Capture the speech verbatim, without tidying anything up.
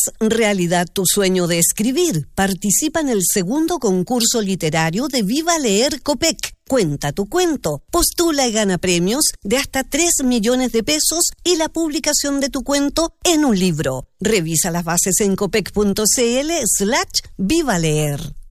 realidad tu sueño de escribir. Participa en el segundo concurso literario de Viva Leer Copec. Cuenta tu cuento, postula y gana premios de hasta tres millones de pesos y la publicación de tu cuento en un libro. Revisa las bases en copec punto cl slash Viva Leer.